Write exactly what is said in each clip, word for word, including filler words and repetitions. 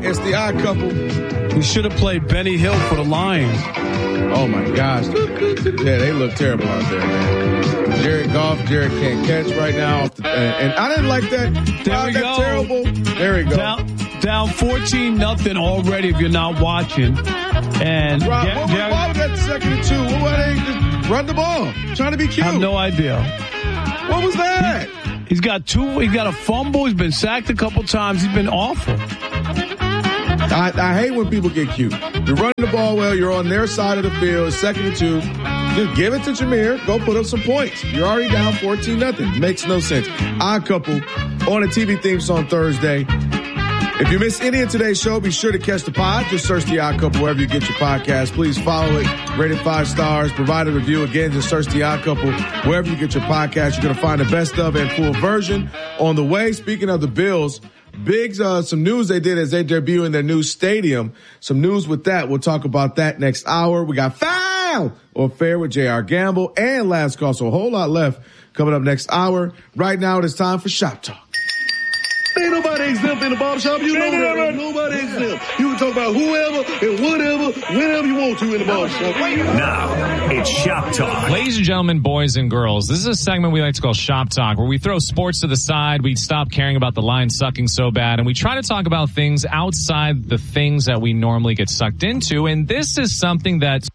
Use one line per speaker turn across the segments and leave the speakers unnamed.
It's the Odd Couple.
We should have played Benny Hill for the Lions.
Oh, my gosh. Yeah, they look terrible out there, man. Jared Goff, Jared can't catch right now. And, and I didn't like that.
There we
that
go.
Terrible. There we go.
Down, down fourteen nothing already if you're not watching. And
Rob,
yeah,
what,
Jared,
why was that second and two? Why they just run the ball? Trying to be cute.
I have no idea.
What was that?
He's got two. He's got a fumble. He's been sacked a couple times. He's been awful.
I, I hate when people get cute. You're running the ball well. You're on their side of the field. Second and two. Just give it to Jameer. Go put up some points. You're already down fourteen nothing. Makes no sense. Odd Couple on a T V theme song Thursday. If you miss any of today's show, be sure to catch the pod. Just search the Odd Couple wherever you get your podcast. Please follow it. Rate it five stars. Provide a review. Again, just search the Odd Couple wherever you get your podcast. You're going to find the best of and full version on the way. Speaking of the Bills, Big, uh, some news they did as they debut in their new stadium. Some news with that. We'll talk about that next hour. We got Foul or Fair with J R Gamble and Last Call. So a whole lot left coming up next hour. Right now it is time for Shop Talk.
Ain't nobody exempt in the barbershop. You know that. Nobody exempt. You can talk about whoever and whatever, whenever you want to in the barbershop.
Now, it's Shop Talk.
Ladies and gentlemen, boys and girls, this is a segment we like to call Shop Talk, where we throw sports to the side, we stop caring about the Lions sucking so bad, and we try to talk about things outside the things that we normally get sucked into, and this is something that's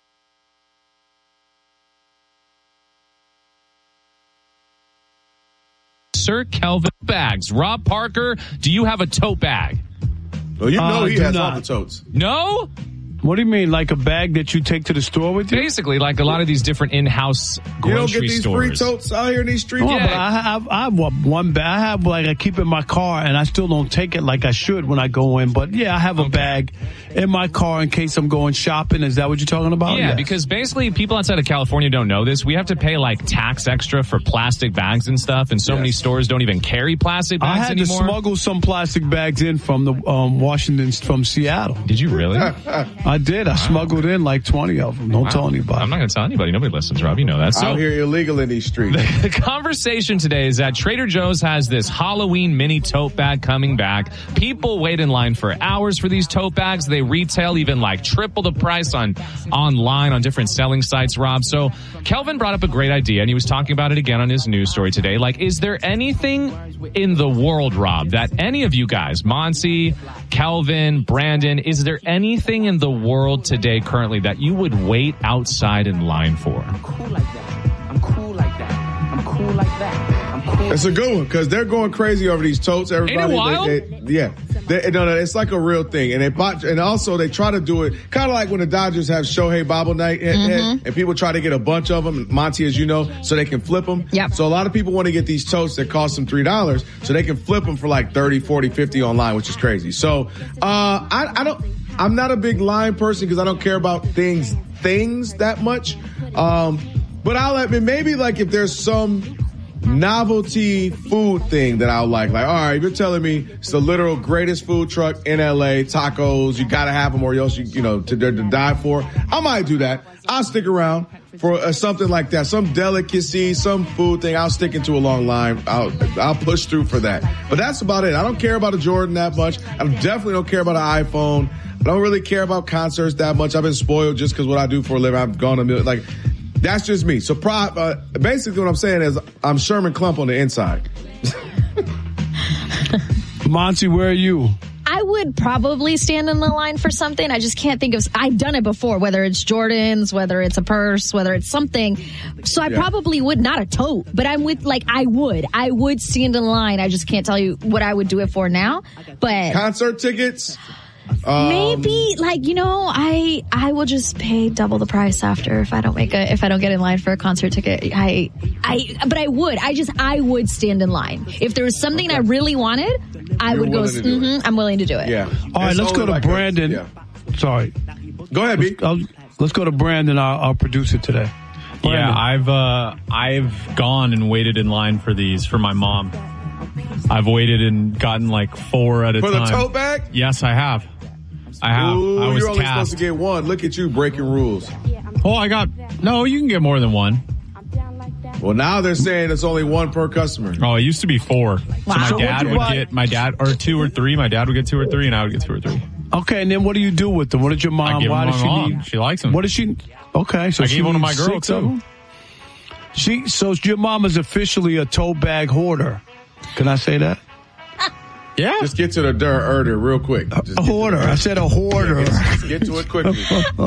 Sir Kelvin bags. Rob Parker, do you have a tote bag?
Well, you know
Uh,
he
do
has
not.
all the totes.
No?
What do you mean, like a bag that you take to the store with you?
Basically, like a lot of these different in-house grocery
You don't get these
stores.
free totes out here in these streets?
Oh,
Yeah.
but I have, I have one one bag. I have like I keep in my car, and I still don't take it like I should when I go in. But yeah, I have a
Okay.
bag in my car in case I'm going shopping. Is that what you're talking about?
Yeah,
Yes.
because basically people outside of California don't know this. We have to pay like tax extra for plastic bags and stuff, and so
Yes.
many stores don't even carry plastic
I
bags
had
anymore.
to smuggle some plastic bags in from the um, Washington from Seattle.
Did you really?
I did. I smuggled in like twenty of them. Don't
Wow.
tell anybody.
I'm not going to tell anybody. Nobody listens, Rob. You know that. So
Out here illegal in these streets.
the conversation today is that Trader Joe's has this Halloween mini tote bag coming back. People wait in line for hours for these tote bags. They retail even like triple the price on online on different selling sites, Rob. So Kelvin brought up a great idea, and he was talking about it again on his news story today. Like, is there anything in the world, Rob, that any of you guys, Monty, Kelvin, Brandon, is there anything in the world today currently that you would wait outside in line for?
I'm cool like that. I'm cool like that. I'm cool like that. I'm cool.
It's a good one because they're going crazy over these totes. Everybody,
Ain't it wild?
They, they, yeah, they, no, no, it's like a real thing, and they bought, and also they try to do it kind of like when the Dodgers have Shohei Bobble Night, and,
Mm-hmm.
and people try to get a bunch of them, Monty, as you know, so they can flip them.
Yep.
So a lot of people want to get these totes that cost them three dollars, so they can flip them for like thirty, forty, fifty online, which is crazy. So uh, I, I don't. I'm not a big line person because I don't care about things things that much. Um, but I'll admit, maybe like if there's some novelty food thing that I'll like. Like, all right, you're telling me it's the literal greatest food truck in L A, tacos, you gotta have them or else you, you know, to, to die for. I might do that. I'll stick around for uh, something like that. Some delicacy, some food thing. I'll stick into a long line. I'll, I'll push through for that. But that's about it. I don't care about a Jordan that much. I definitely don't care about an iPhone. I don't really care about concerts that much. I've been spoiled just because what I do for a living. I've gone a million, like, that's just me. So, pro, uh, basically what I'm saying is I'm Sherman Klump on the inside.
Monty, where are you?
I would probably stand in the line for something. I just can't think of. I've done it before, whether it's Jordans, whether it's a purse, whether it's something. So I
Yeah. probably
would, not a tote, but I'm with, like, I would. I would stand in line. I just can't tell you what I would do it for now. But
Concert tickets. Um,
maybe, like, you know, I I will just pay double the price after if I don't make a if I don't get in line for a concert ticket. I I but I would. I just I would stand in line if there was something I really wanted. I
You're
would go.
willing to do it.
Mm-hmm, I'm willing to do it.
Yeah.
All right,
It's
let's go
only
to
like a-
Brandon.
yeah.
Sorry.
Go ahead, B.
I'll, let's go to Brandon, our, our producer today.
Yeah,
Brandon.
I've uh, I've gone and waited in line for these for my mom. I've waited and gotten like four at a
For the
time.
tote bag?
Yes, I have. I have.
Ooh,
I was
you're only
cast.
supposed to get one. Look at you breaking rules.
Oh, I got. No, you can get more than one.
Well, Well, now they're saying it's only one per customer.
Oh, it used to be four.
Wow.
So my
So
dad
what'd you
would
buy?
get my dad or two or three. My dad would get two or three, and I would get two or three.
Okay, and then what do you do with them? What did your mom?
I give
why
them
does
to
she
my mom.
need?
She likes them.
What does she? Okay, so
I
she
gave one to my
needs
girl,
six of
too.
them? She so your mom is officially a tote bag hoarder. Can I say that?
Yeah.
Just get to the dirt herder real quick. Just
A
get to
hoarder.
the-
I said a hoarder.
Just get to it quickly.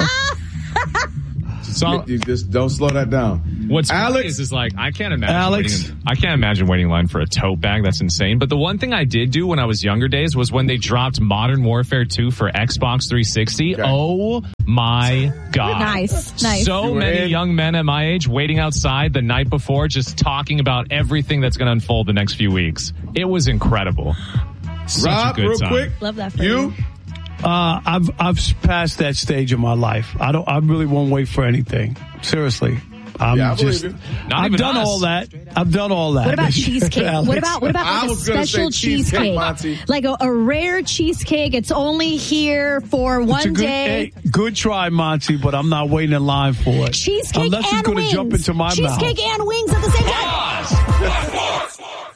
So
You just don't slow that down.
what's funny
Alex?
is, is like I can't imagine.
Alex?
Waiting, I can't imagine waiting in line for a tote bag. That's insane. But the one thing I did do when I was younger days was when they dropped Modern Warfare two for Xbox three sixty.
Okay.
Oh my god!
Nice, nice.
So
You were
many
in?
young men at my age waiting outside the night before, just talking about everything that's going to unfold the next few weeks. It was incredible. Such
Rob,
a good
real
time.
quick.
Love that for
You?
you.
Uh, I've I've passed that stage of my life. I don't. I really won't wait for anything. Seriously, I'm
Yeah, I believe
just.
you.
Not
I've
even
done
us.
all that. I've done all that.
What about cheesecake?
Alex.
What about what about
I
like a
was gonna say
special
cheesecake,
cheesecake?
Monty.
Like a, a rare cheesecake. It's only here for
It's a
one
good,
day.
hey, good try, Monty, but I'm not waiting in line for it.
Cheesecake
Unless
and
it's going to
wings.
jump into my
Cheesecake
mouth.
and wings at the same time.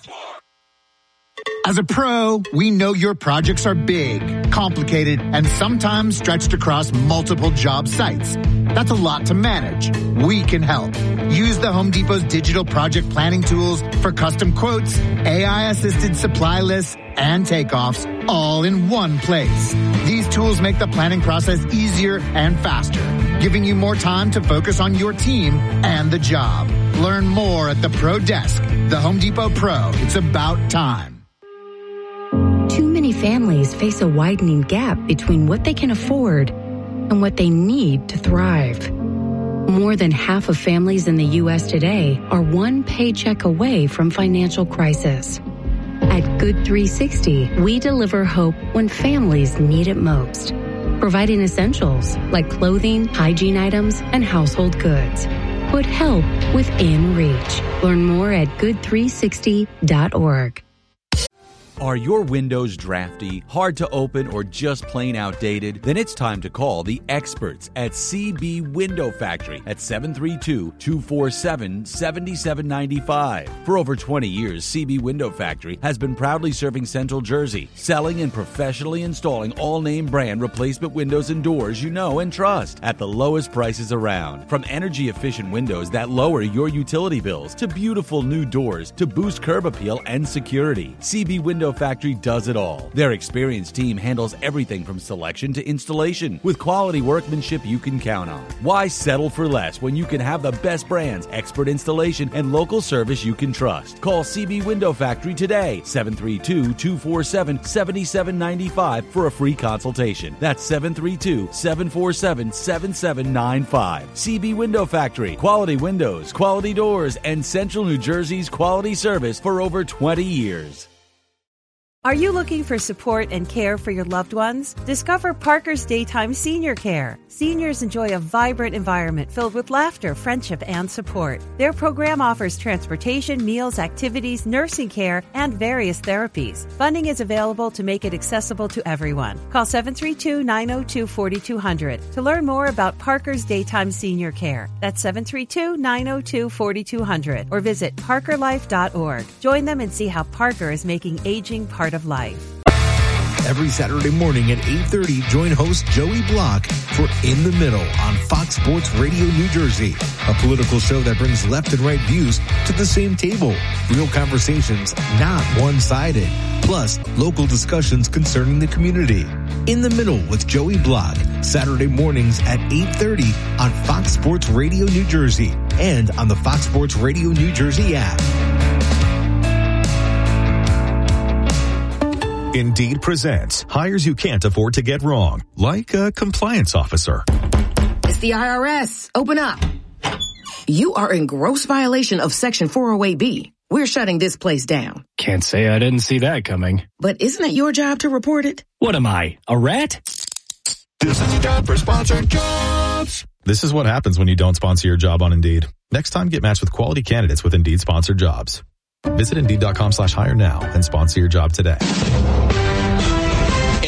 As a pro, we know your projects are big, complicated, and sometimes stretched across multiple job sites. That's a lot to manage. We can help. Use the Home Depot's digital project planning tools for custom quotes, A I-assisted supply lists, and takeoffs all in one place. These tools make the planning process easier and faster, giving you more time to focus on your team and the job. Learn more at the Pro Desk. The Home Depot Pro. It's about time.
Too many families face a widening gap between what they can afford and what they need to thrive. More than half of families in the U S today are one paycheck away from financial crisis. At Good three sixty, we deliver hope when families need it most, providing essentials like clothing, hygiene items, and household goods. Put help within reach. Learn more at good three sixty dot org.
Are your windows drafty, hard to open, or just plain outdated? Then it's time to call the experts at C B Window Factory at seven three two, two four seven, seven seven nine five. For over twenty years, C B Window Factory has been proudly serving Central Jersey, selling and professionally installing all-name brand replacement windows and doors you know and trust at the lowest prices around. From energy-efficient windows that lower your utility bills to beautiful new doors to boost curb appeal and security, C B Window Factory does it all. Their experienced team handles everything from selection to installation with quality workmanship you can count on. Why settle for less when you can have the best brands, expert installation, and local service you can trust? Call C B Window Factory today, seven three two, two four seven, seven seven nine five for a free consultation. That's seven three two, seven four seven, seven seven nine five. C B Window Factory. Quality windows, quality doors, and Central New Jersey's quality service for over twenty years.
Are you looking for support and care for your loved ones? Discover Parker's Daytime Senior Care. Seniors enjoy a vibrant environment filled with laughter, friendship, and support. Their program offers transportation, meals, activities, nursing care, and various therapies. Funding is available to make it accessible to everyone. Call seven three two, nine zero two, four two zero zero to learn more about Parker's Daytime Senior Care. That's seven three two, nine zero two, four two zero zero or visit parker life dot org. Join them and see how Parker is making aging part of life.
Every Saturday morning at eight thirty, join host Joey Block for In the Middle on Fox Sports Radio New Jersey, a political show that brings left and right views to the same table. Real conversations, not one-sided. Plus, local discussions concerning the community. In the Middle with Joey Block, Saturday mornings at eight thirty on Fox Sports Radio New Jersey and on the Fox Sports Radio New Jersey app.
Indeed presents hires you can't afford to get wrong, like a compliance officer.
It's the I R S. Open up. You are in gross violation of Section four oh eight B. We're shutting this place down.
Can't say I didn't see that coming.
But isn't it your job to report it?
What am I, a rat?
This is time for sponsored jobs. This is what happens when you don't sponsor your job on Indeed. Next time, get matched with quality candidates with Indeed sponsored jobs. Visit Indeed.com slash hire now and sponsor your job today.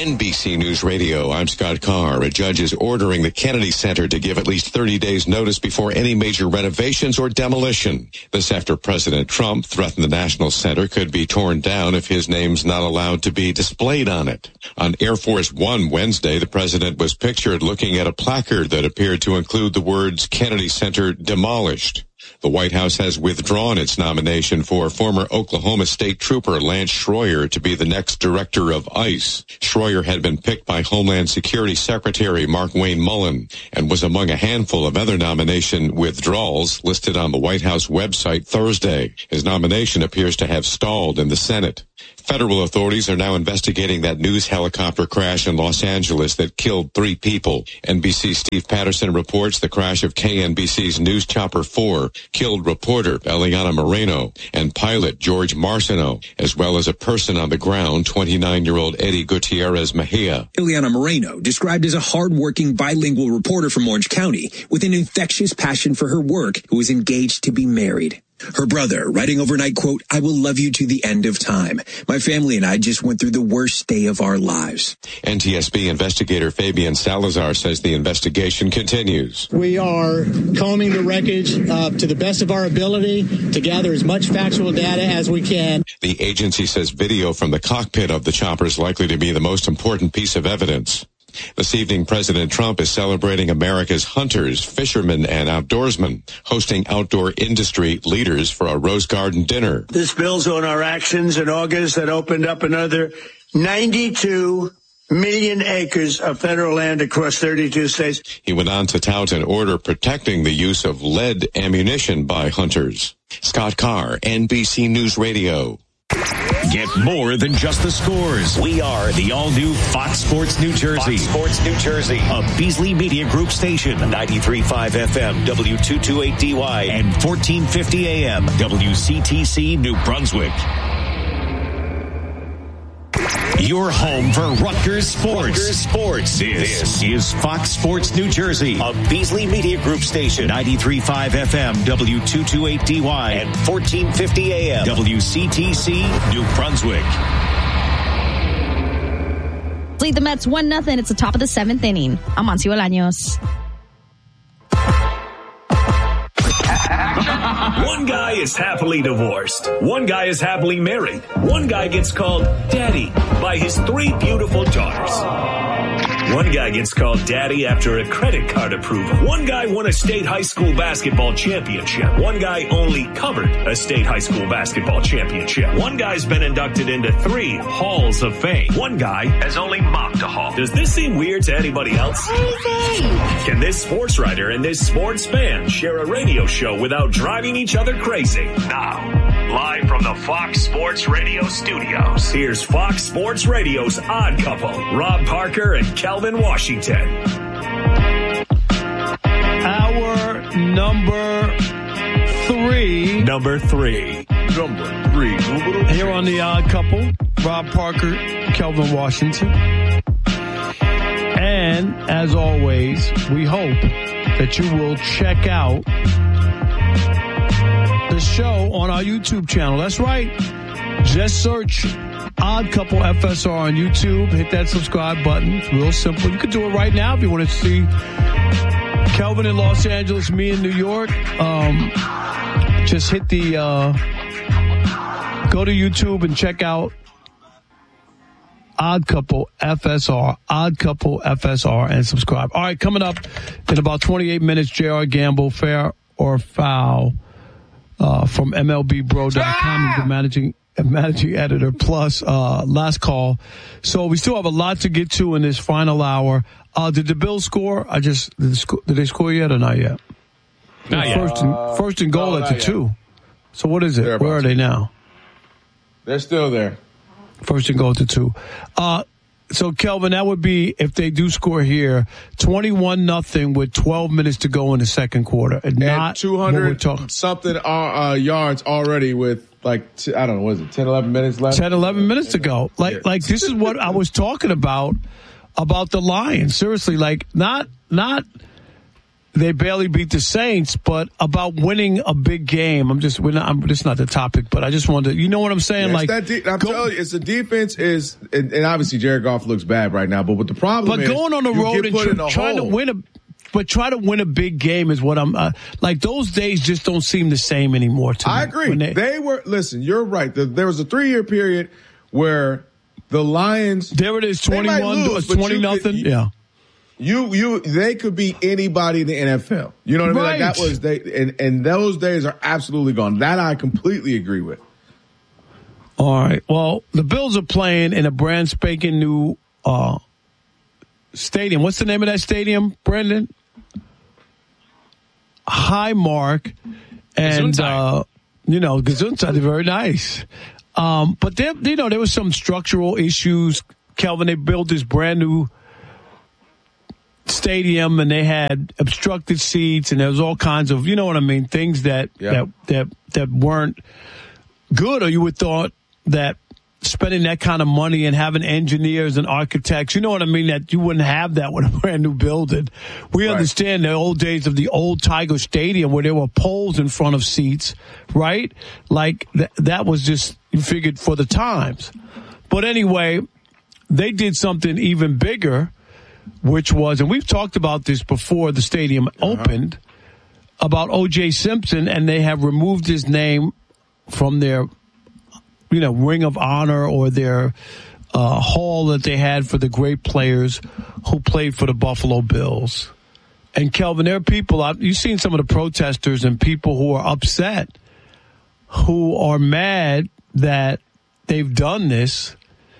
N B C News Radio, I'm Scott Carr. A judge is ordering the Kennedy Center to give at least thirty days notice before any major renovations or demolition. This after President Trump threatened the National Center could be torn down if his name's not allowed to be displayed on it. On Air Force One Wednesday, the president was pictured looking at a placard that appeared to include the words Kennedy Center demolished. The White House has withdrawn its nomination for former Oklahoma State Trooper Lance Schroyer to be the next director of ICE. Schroyer had been picked by Homeland Security Secretary Markwayne Mullin and was among a handful of other nomination withdrawals listed on the White House website Thursday. His nomination appears to have stalled in the Senate. Federal authorities are now investigating that news helicopter crash in Los Angeles that killed three people. N B C's Steve Patterson reports the crash of K N B C's News Chopper four killed reporter Eliana Moreno and pilot George Marciano, as well as a person on the ground, twenty-nine-year-old Eddie Gutierrez Mejia.
Eliana Moreno, described as a hard-working bilingual reporter from Orange County with an infectious passion for her work, who was engaged to be married. Her brother, writing overnight, quote, "I will love you to the end of time. My family and I just went through the worst day of our lives."
N T S B investigator Fabian Salazar says the investigation continues.
We are combing the wreckage uh, to the best of our ability to gather as much factual data as we can.
The agency says video from the cockpit of the chopper is likely to be the most important piece of evidence. This evening, President Trump is celebrating America's hunters, fishermen, and outdoorsmen, hosting outdoor industry leaders for a Rose Garden dinner.
This builds on our actions in August that opened up another ninety-two million acres of federal land across thirty-two states.
He went on to tout an order protecting the use of lead ammunition by hunters. Scott Carr, N B C News Radio.
Get more than just the scores. We are the all-new Fox Sports New Jersey. Fox Sports New Jersey. A Beasley Media Group station. ninety-three point five F M, W two twenty-eight D Y, and fourteen fifty A M, W C T C New Brunswick. Your home for Rutgers Sports. Rutgers Sports. This, this is Fox Sports New Jersey, a Beasley Media Group station. ninety-three point five F M, W two twenty-eight D Y, and fourteen fifty A M, W C T C New Brunswick.
Lead the Mets one nothing. It's the top of the seventh inning. I'm Amancio Bolaños.
One guy is happily divorced. One guy is happily married. One guy gets called daddy by his three beautiful daughters. One guy gets called daddy after a credit card approval. One guy won a state high school basketball championship. One guy only covered a state high school basketball championship. One guy's been inducted into three halls of fame. One guy has only mopped a hall. Does this seem weird to anybody else?
Crazy.
Can this sports writer and this sports fan share a radio show without driving each other crazy? Now, live from the Fox Sports Radio studios, here's Fox Sports Radio's Odd Couple, Rob Parker and Kelvin Washington.
Our number three.
Number three.
Number three.
Here on the Odd Couple, Rob Parker, Kelvin Washington. And as always, we hope that you will check out the show on our YouTube channel. That's right. Just search Odd Couple F S R on YouTube. Hit that subscribe button. It's real simple. You can do it right now if you want to see Kelvin in Los Angeles, me in New York. Um, just hit the, uh, go to YouTube and check out Odd Couple F S R, Odd Couple F S R, and subscribe. All right, coming up in about twenty-eight minutes, J R Gamble, fair or foul, uh, from M L B Bro dot com, ah! the managing managing editor, plus uh, last call. So we still have a lot to get to in this final hour. Uh, did the Bills score? I just did, the sco- did they score yet or not yet?
Not yet.
First and, first and goal
no,
at the
yet.
two. So what is it?
They're
Where are
to.
they now?
They're still there.
First and goal to two. Uh, so Kelvin, that would be, if they do score here, twenty-one nothing with twelve minutes to go in the second quarter. And,
And
not
two hundred something uh, uh, yards already with like, t- I don't know, what is it, ten, eleven minutes left?
ten, eleven minutes to go. Like, yeah. like this is what I was talking about, about the Lions. Seriously, like not, not, they barely beat the Saints, but about winning a big game. I'm just, we're not, I'm, this is not the topic, but I just wanted to, you know what I'm saying?
Yeah,
like,
that de- I'm go, telling you, it's the defense is, and, and obviously Jared Goff looks bad right now, but what the problem
but
is,
going on the road and tr- trying
hole.
to win a, but try to win a big game is what I'm, uh, like those days just don't seem the same anymore to
I
me.
agree.
They,
they were, listen, you're right. The, there was a three year period where the Lions.
There it is, twenty-one,
lose,
twenty nothing. Yeah.
You, you, they could be anybody in the N F L. You know what I mean?
Right.
Like that was, they, and, and those days are absolutely gone. That I completely agree with.
All right. Well, the Bills are playing in a brand spanking new, uh, stadium. What's the name of that stadium, Brendan? Highmark. And, uh, you know, Gesundheit is very nice. Um, but there, you know, there was some structural issues. Kelvin, they built this brand new stadium and they had obstructed seats and there was all kinds of, you know what I mean, things that,
yeah.
that, that, that weren't good, or you would thought that spending that kind of money and having engineers and architects, you know what I mean, that you wouldn't have that with a brand new building. We right. understand the old days of the old Tiger Stadium where there were poles in front of seats, right? Like th- that was just, you figured, for the times. But anyway, they did something even bigger, which was, and we've talked about this before the stadium uh-huh. opened, about O J Simpson, and they have removed his name from their, you know, Ring of Honor or their uh, hall that they had for the great players who played for the Buffalo Bills. And Kelvin, there are people out, you've seen some of the protesters and people who are upset, who are mad that they've done this.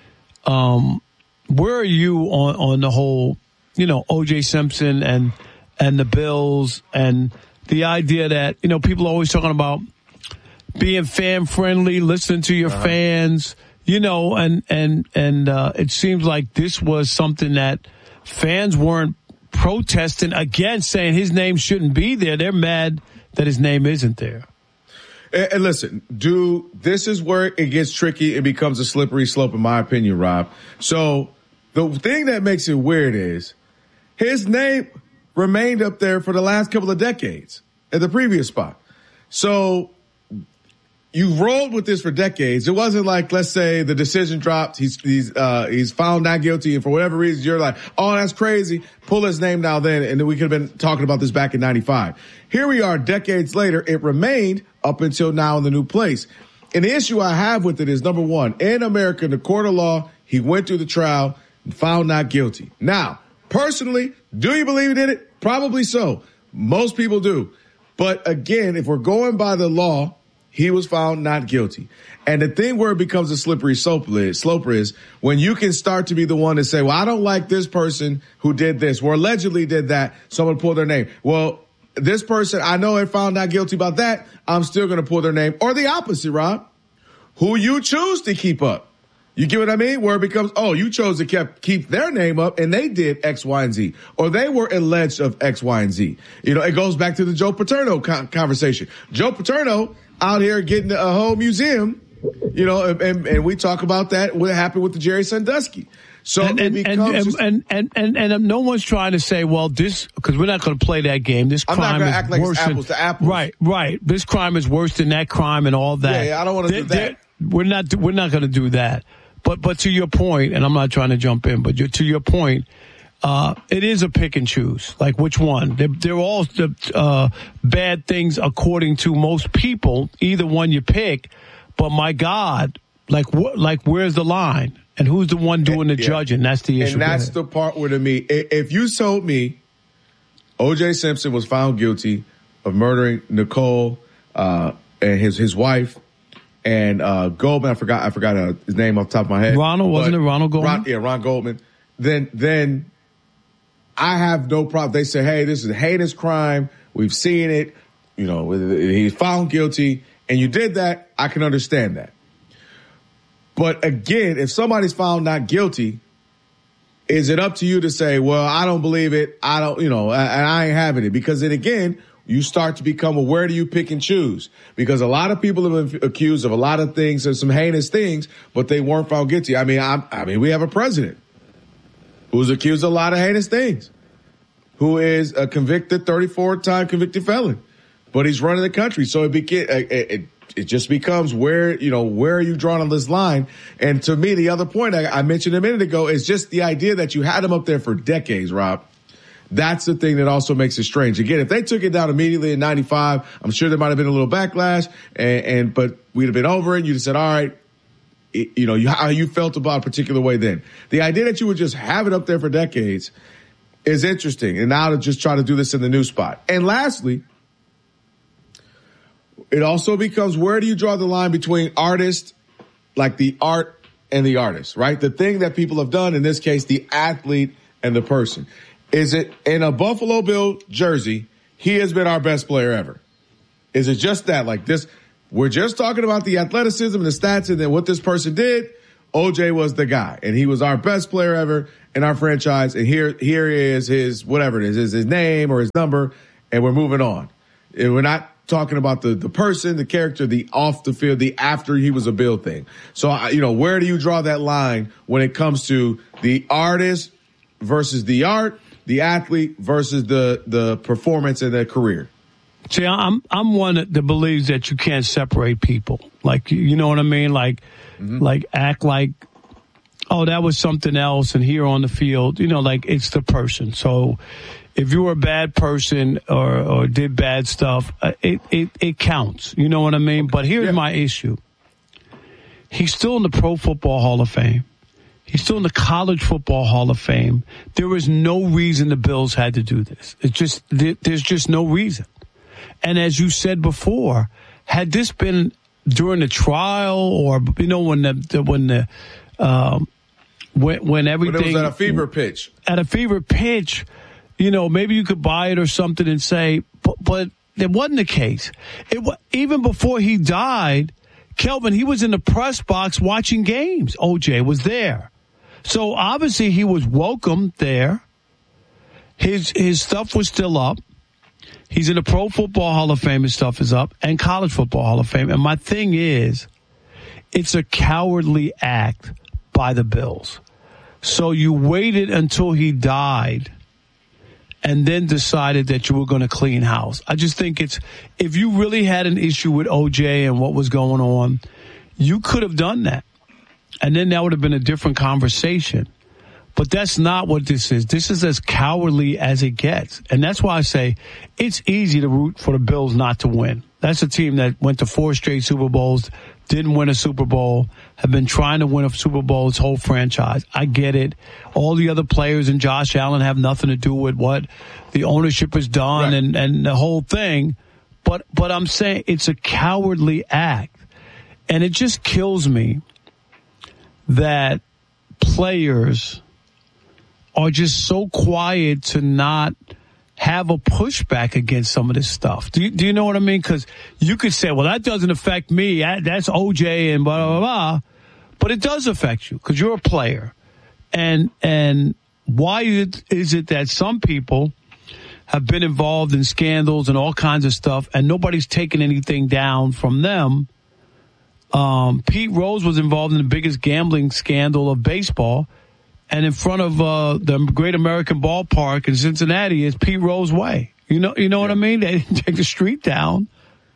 Um, where are you on, on the whole, you know, O J Simpson and, and the Bills and the idea that, you know, people are always talking about being fan friendly, listening to your uh-huh. fans, you know, and, and, and, uh, it seems like this was something that fans weren't protesting against, saying his name shouldn't be there. They're mad that his name isn't there.
And, and listen, do, this is where it gets tricky. It becomes a slippery slope, in my opinion, Rob. So the thing that makes it weird is his name remained up there for the last couple of decades at the previous spot. So you rolled with this for decades. It wasn't like, let's say the decision dropped. He's, he's, uh, he's found not guilty. And for whatever reason, you're like, oh, that's crazy. Pull his name now then. And then we could have been talking about this back in ninety-five. Here we are decades later. It remained up until now in the new place. And the issue I have with it is, number one, in America, in the court of law, he went through the trial and found not guilty. Now, personally, do you believe he did it? Probably so. Most people do. But again, if we're going by the law, he was found not guilty. And the thing where it becomes a slippery slope is when you can start to be the one to say, well, I don't like this person who did this, or allegedly did that. Someone pull their name. Well, this person, I know they found not guilty about that. I'm still going to pull their name. Or the opposite, Rob. Who you choose to keep up. You get what I mean? Where it becomes, oh, you chose to keep, keep their name up and they did X, Y, and Z. Or they were alleged of X, Y, and Z. You know, it goes back to the Joe Paterno con- conversation. Joe Paterno out here getting a whole museum, you know, and, and we talk about that, what happened with the Jerry Sandusky. So
and,
it
and,
becomes
and,
just,
and, and, and, and, and no one's trying to say, well, this, because we're not going to play that game. This
I'm
crime
not
is
act like
worse
it's apples
than,
to apples.
Right, right. This crime is worse than that crime and all that.
Yeah, yeah I don't want to do that.
We're not, we're not going to do that. But, but to your point, and I'm not trying to jump in, but to your point, uh, it is a pick and choose. Like which one? They're, they're all uh, bad things according to most people, either one you pick. But my God, like what? Like where's the line? And who's the one doing the yeah. judging? That's the issue.
And that's the part where to me, if you told me O J Simpson was found guilty of murdering Nicole uh, and his his wife and uh, Goldman, I forgot I forgot uh, his name off the top of my head.
Ronald, wasn't it Ronald Goldman?
Ron, yeah, Ron Goldman. Then then I have no problem. They say, hey, this is a heinous crime. We've seen it. You know, he's found guilty, and you did that. I can understand that. But again, if somebody's found not guilty, is it up to you to say, well, I don't believe it. I don't, you know, and I ain't having it. Because then again, you start to become, well, where do you pick and choose? Because a lot of people have been accused of a lot of things and some heinous things, but they weren't found guilty. I mean, I'm, I mean, we have a president who's accused of a lot of heinous things. who is a convicted thirty-four time convicted felon, but he's running the country. So it beca- it, it, it just becomes where, you know, where are you drawing on this line? And to me, the other point I, I mentioned a minute ago is just the idea that you had him up there for decades, Rob. That's the thing that also makes it strange. Again, if they took it down immediately in ninety-five, I'm sure there might have been a little backlash, and, and but we'd have been over it. You'd have said, all right, it, you know, you, how you felt about a particular way then. The idea that you would just have it up there for decades is interesting. And now to just try to do this in the new spot. And lastly, it also becomes, where do you draw the line between artist, like the art, and the artist, right? The thing that people have done, in this case, the athlete and the person. Is it in a Buffalo Bill jersey, he has been our best player ever? Is it just that? Like this, we're just talking about the athleticism and the stats and then what this person did. O J was the guy, and he was our best player ever in our franchise. And here, here is his, whatever it is, is his name or his number, and we're moving on. And we're not talking about the, the person, the character, the off the field, the after he was a Bill thing. So, you know, where do you draw that line when it comes to the artist versus the art, the athlete versus the, the performance and the career?
See, I'm I'm one that believes that you can't separate people. Like, you know what I mean? Like, mm-hmm. like act like, oh, that was something else, and here on the field, you know, like it's the person. So if you were a bad person or, or did bad stuff, it, it, it counts. You know what I mean? But here's yeah. my issue. He's still in the Pro Football Hall of Fame. He's still in the College Football Hall of Fame. There is no reason the Bills had to do this. It's just, there's just no reason. And as you said before, had this been during the trial or, you know, when the, when the, um, when, when everything.
When it was at a fever pitch.
At a fever pitch, you know, maybe you could buy it or something and say, but, but it wasn't the case. It was, even before he died, Kelvin, he was in the press box watching games. O J was there. So obviously he was welcome there. His his stuff was still up. He's in the Pro Football Hall of Fame. His stuff is up, and College Football Hall of Fame. And my thing is, it's a cowardly act by the Bills. So you waited until he died and then decided that you were going to clean house. I just think it's, if you really had an issue with O J and what was going on, you could have done that. And then that would have been a different conversation. But that's not what this is. This is as cowardly as it gets. And that's why I say it's easy to root for the Bills not to win. That's a team that went to four straight Super Bowls, didn't win a Super Bowl, have been trying to win a Super Bowl its whole franchise. I get it. All the other players and Josh Allen have nothing to do with what the ownership has done right. and, and the whole thing. But, but I'm saying it's a cowardly act. And it just kills me that players are just so quiet to not have a pushback against some of this stuff. Do you, do you know what I mean? Because you could say, well, that doesn't affect me. That's O J and blah, blah, blah. But it does affect you because you're a player. And and why is it, is it that some people have been involved in scandals and all kinds of stuff and nobody's taken anything down from them? Um, Pete Rose was involved in the biggest gambling scandal of baseball. And in front of uh, the Great American Ballpark in Cincinnati is Pete Rose Way. You know, you know yeah. what I mean? They didn't take the street down.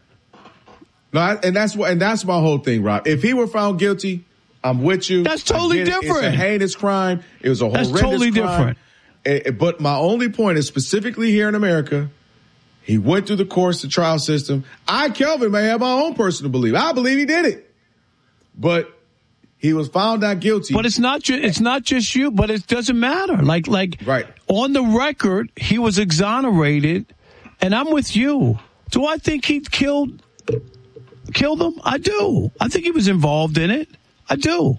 No, and that's what, and that's my whole thing, Rob. If he were found guilty, I'm with you.
That's totally different.
It's a heinous crime. It was a
that's
horrendous
totally
crime.
different.
It, but my only point is specifically here in America, he went through the course, the trial system. I, Kelvin, may have my own personal belief. I believe he did it, but he was found not guilty.
But it's not ju- it's not just you, but it doesn't matter. Like, like
right.
on the record, he was exonerated, and I'm with you. Do I think he killed, killed him? I do. I think he was involved in it. I do.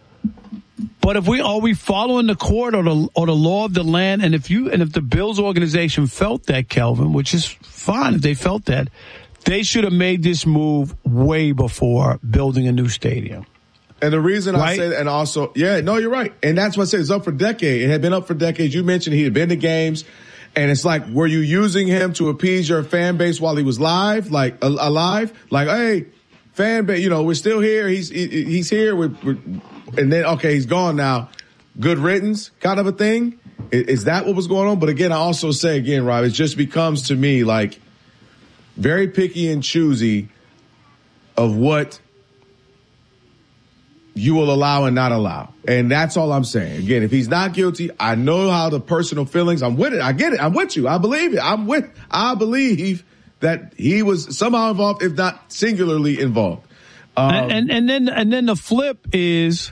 But if we, are we following the court or the, or the law of the land? And if you, and if the Bills organization felt that, Kelvin, which is fine if they felt that, they should have made this move way before building a new stadium.
And the reason
right?
I say that, and also, yeah, no, you're right. And that's what I said, it's up for decades. It had been up for decades. You mentioned he had been to games. And it's like, were you using him to appease your fan base while he was live, like uh, alive? Like, hey, fan base, you know, we're still here. He's he, he's here. We're, we're, and then, okay, he's gone now. Good riddance kind of a thing. Is, is that what was going on? But again, I also say again, Rob, it just becomes to me like very picky and choosy of what you will allow and not allow. And that's all I'm saying. Again, if he's not guilty, I know how the personal feelings, I'm with it. I get it. I'm with you. I believe it. I'm with, I believe that he was somehow involved, if not singularly involved. Um,
and, and, and then, and then the flip is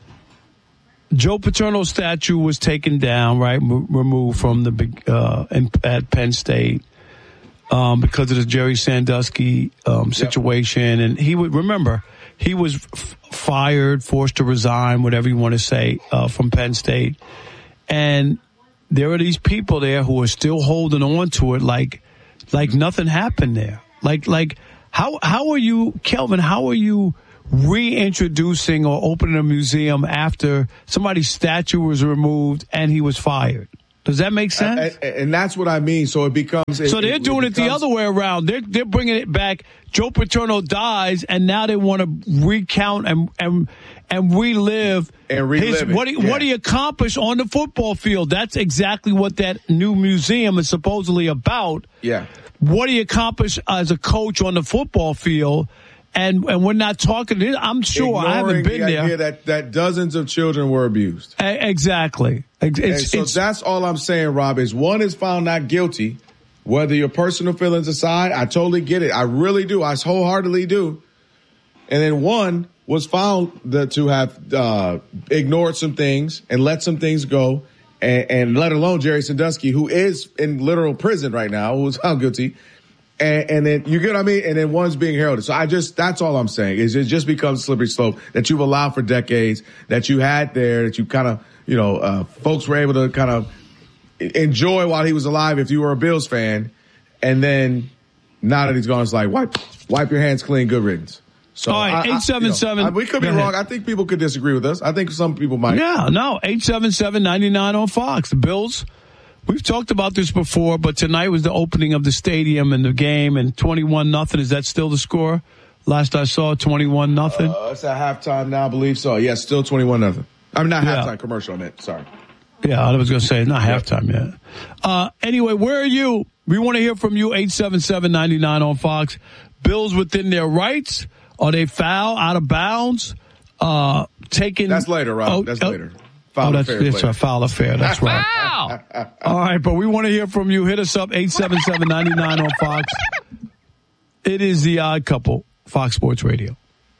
Joe Paterno's statue was taken down, right? M- removed from the big, uh, in, at Penn State. Um, because of the Jerry Sandusky, um, situation. Yep. And he would, remember, he was f- fired, forced to resign, whatever you want to say, uh, from Penn State. And there are these people there who are still holding on to it like, like nothing happened there. Like, like, how, how are you, Kelvin, how are you reintroducing or opening a museum after somebody's statue was removed and he was fired? Does that make sense?
And, and that's what I mean. So it becomes.
So
it,
they're
it,
doing
it, becomes,
it the other way around. They're they're bringing it back. Joe Paterno dies, and now they want to recount and and and relive
and relive
his, what he
yeah.
what he accomplished on the football field. That's exactly what that new museum is supposedly about.
Yeah.
What he accomplished as a coach on the football field. And and we're not talking. I'm sure
Ignoring
I haven't been
the
there.
Idea that that dozens of children were abused.
A- exactly. It's,
and so
it's,
that's all I'm saying, Rob. Is one is found not guilty, whether your personal feelings aside. I totally get it. I really do. I wholeheartedly do. And then one was found that to have uh, ignored some things and let some things go, and, and let alone Jerry Sandusky, who is in literal prison right now, who's found guilty. And, and then, you get what I mean? And then one's being heralded. So I just, that's all I'm saying is it just becomes a slippery slope that you've allowed for decades, that you had there, that you kind of, you know, uh, folks were able to kind of enjoy while he was alive if you were a Bills fan. And then now that he's gone, it's like, wipe, wipe your hands clean, good riddance. So
all right, eight seven seven.
You know, we could be wrong. I think people could disagree with us. I think some people might.
Yeah, no, eight seven seven, nine nine on Fox. The Bills. We've talked about this before, but tonight was the opening of the stadium and the game, and twenty-one nothing. Is that still the score? Last I saw, twenty-one nothing.
Uh, it's at halftime now, I believe so. Yeah, still twenty-one nothing. I mean, not
yeah.
halftime, commercial, I meant. Sorry.
Yeah, I was going to say, not yep. halftime yet. Uh, anyway, where are you? We want to hear from you, eight seven seven, nine nine on Fox. Bills within their rights? Are they foul, out of bounds? Uh, taking.
That's later, Rob. Oh, that's oh, later. Foul
oh, that's,
affair
that's a foul affair. That's right. All right, but we want to hear from you. Hit us up, eight seven seven, nine nine on Fox. It is The Odd Couple, Fox Sports Radio.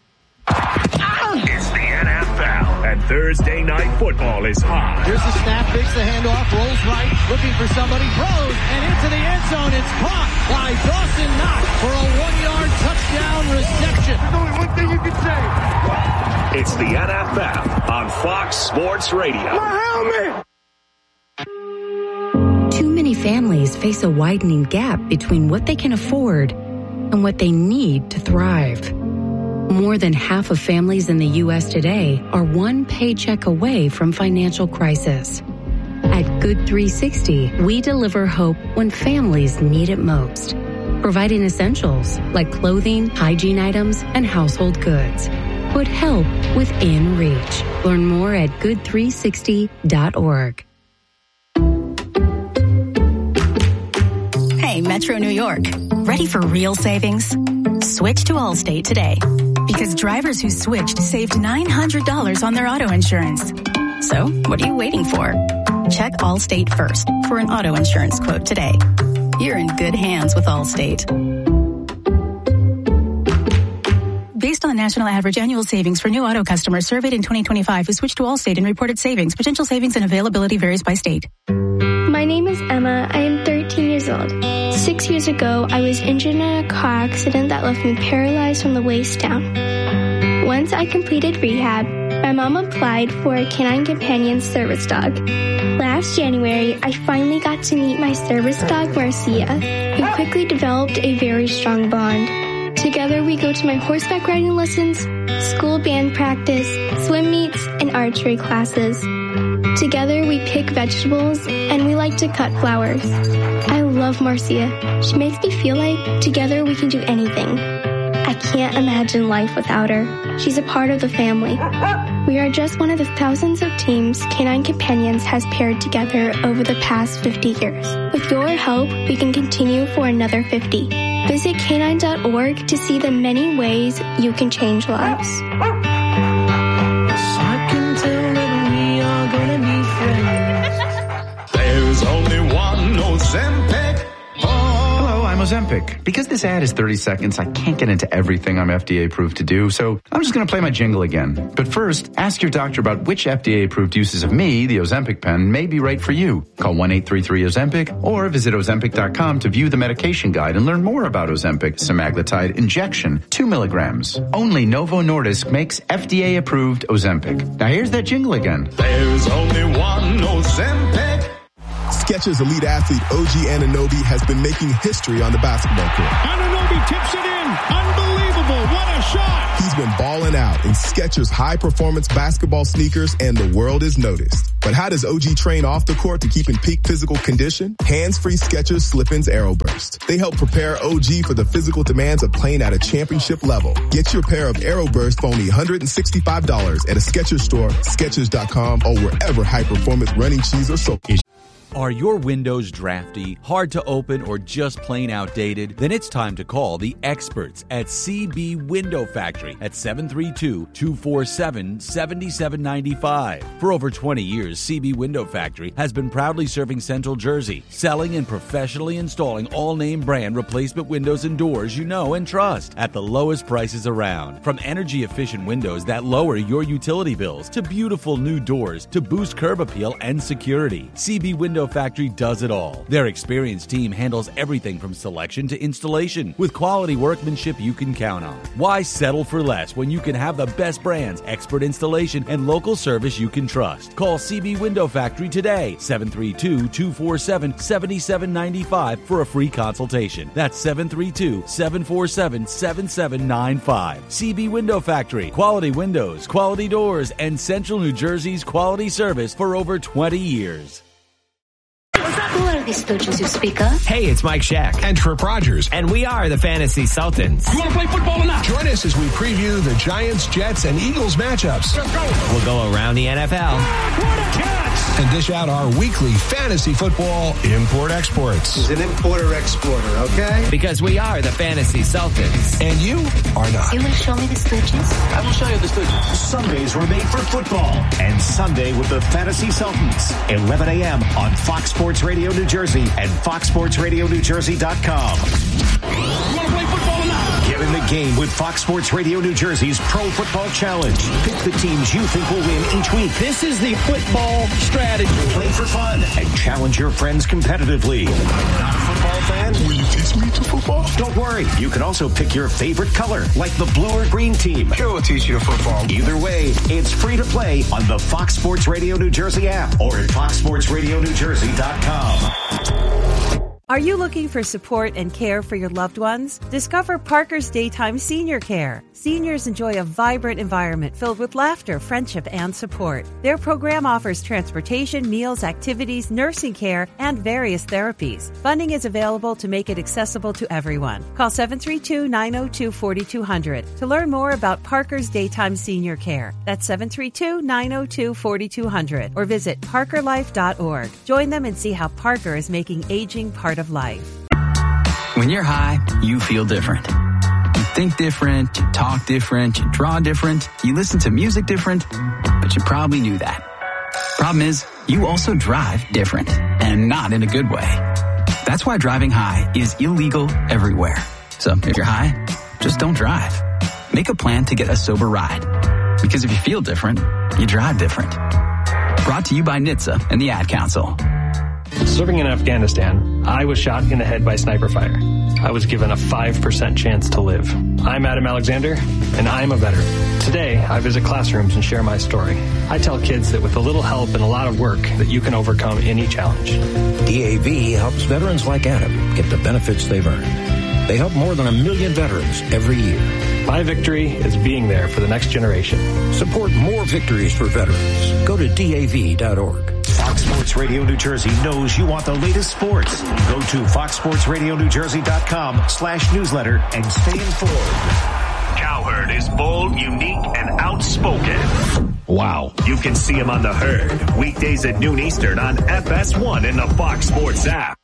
It's the N F L, and Thursday Night Football is on.
Here's the snap, fakes the handoff, rolls right, looking for somebody, throws, and into the end zone. It's caught by Dawson Knox for a one-yard touchdown reception. There's only one thing you can say.
It's the N F L on Fox Sports Radio.
My
helmet! Too many families face a widening gap between what they can afford and what they need to thrive. More than half of families in the U S today are one paycheck away from financial crisis. At Good three sixty, we deliver hope when families need it most, providing essentials like clothing, hygiene items, and household goods. Put help within reach. Learn more at good three sixty dot org.
Hey, Metro New York. Ready for real savings? Switch to Allstate today. Because drivers who switched saved nine hundred dollars on their auto insurance. So, what are you waiting for? Check Allstate first for an auto insurance quote today. You're in good hands with Allstate. Based on the national average annual savings for new auto customers surveyed in twenty twenty-five who switched to Allstate and reported savings, potential savings and availability varies by state.
My name is Emma. I am thirteen years old. Six years ago, I was injured in a car accident that left me paralyzed from the waist down. Once I completed rehab, my mom applied for a Canine Companion service dog. Last January, I finally got to meet my service dog, Marcia, who quickly developed a very strong bond. Together, we go to my horseback riding lessons, school band practice, swim meets, and archery classes. Together, we pick vegetables, and we like to cut flowers. I love Marcia. She makes me feel like together we can do anything. I can't imagine life without her. She's a part of the family. We are just one of the thousands of teams Canine Companions has paired together over the past fifty years. With your help, we can continue for another fifty. Visit canine dot org to see the many ways you can change lives.
There's only one Ozempic. Hello, I'm Ozempic. Because this ad is thirty seconds, I can't get into everything I'm F D A approved to do, so I'm just going to play my jingle again. But first, ask your doctor about which F D A approved uses of me, the Ozempic pen, may be right for you. Call one eight three three Ozempic or visit Ozempic dot com to view the medication guide and learn more about Ozempic semaglutide injection, two milligrams. Only Novo Nordisk makes F D A approved Ozempic. Now here's that jingle again.
There's only one Ozempic. Skechers elite athlete O G Anunoby has been making history on the basketball court.
Anunoby tips it in. Unbelievable. What a shot.
He's been balling out in Skechers high-performance basketball sneakers, and the world is noticed. But how does O G train off the court to keep in peak physical condition? Hands-free Skechers Slip-ins Aeroburst. They help prepare O G for the physical demands of playing at a championship level. Get your pair of Aeroburst for only one hundred sixty-five dollars at a Skechers store, Skechers dot com, or wherever high-performance running shoes are sold.
Are your windows drafty, hard to open, or just plain outdated? Then it's time to call the experts at C B Window Factory at seven three two, two four seven, seven seven nine five. For over twenty years, C B Window Factory has been proudly serving Central Jersey, selling and professionally installing all-name brand replacement windows and doors you know and trust at the lowest prices around. From energy-efficient windows that lower your utility bills to beautiful new doors to boost curb appeal and security, C B Window Factory does it all. Their experienced team handles everything from selection to installation with quality workmanship you can count on. Why settle for less when you can have the best brands, expert installation, and local service you can trust? Call C B Window Factory today, seven three two, two four seven, seven seven nine five for a free consultation. That's seven three two, seven four seven, seven seven nine five. C B Window Factory. Quality windows, quality doors, and Central New Jersey's quality service for over twenty years.
Who are these stooges you speak of?
Hey, it's Mike Shack. And Trip Rogers. And we are the Fantasy Sultans.
You want to play football or not?
Join us as we preview the Giants, Jets, and Eagles matchups.
Let's go.
We'll go around the N F L.
What a catch!
And dish out our weekly fantasy football import-exports.
He's an importer-exporter, okay?
Because we are the Fantasy Sultans.
And you are not.
You will show me the stooges?
I will show you the stooges.
Sundays were made for football. And Sunday with the Fantasy Sultans. eleven a.m. on Fox Sports Radio New Jersey and fox sports radio new jersey dot com.
You want to play football or not?
Get in the game with Fox Sports Radio New Jersey's Pro Football Challenge. Pick the teams you think will win each week.
This is the football strategy.
Play for fun and challenge your friends competitively. Not a football fan?
Will you teach me to football?
Don't worry. You can also pick your favorite color, like the blue or green team.
Sure, we'll teach you to football.
Either way, it's free to play on the Fox Sports Radio New Jersey app or at fox sports radio new jersey dot com.
Are you looking for support and care for your loved ones? Discover Parker's Daytime Senior Care. Seniors enjoy a vibrant environment filled with laughter, friendship, and support. Their program offers transportation, meals, activities, nursing care, and various therapies. Funding is available to make it accessible to everyone. Call seven three two, nine zero two, four two zero zero to learn more about Parker's Daytime Senior Care. That's seven three two, nine zero two, four two zero zero or visit parker life dot org. Join them and see how Parker is making aging part of life.
When you're high, you feel different. You think different, you talk different, you draw different, you listen to music different, but you probably knew that. Problem is, you also drive different, and not in a good way. That's why driving high is illegal everywhere. So if you're high, just don't drive. Make a plan to get a sober ride. Because if you feel different, you drive different. Brought to you by N H T S A and the Ad Council.
Serving in Afghanistan, I was shot in the head by sniper fire. I was given a five percent chance to live. I'm Adam Alexander, and I'm a veteran. Today, I visit classrooms and share my story. I tell kids that with a little help and a lot of work, that you can overcome any challenge.
D A V helps veterans like Adam get the benefits they've earned. They help more than a million veterans every year.
My victory is being there for the next generation.
Support more victories for veterans. Go to D A V dot org.
Fox Sports Radio New Jersey knows you want the latest sports. Go to fox sports radio new jersey dot com slash newsletter and stay informed.
Cowherd is bold, unique, and outspoken. Wow. You can see him on The Herd, weekdays at noon Eastern on F S one and the Fox Sports app.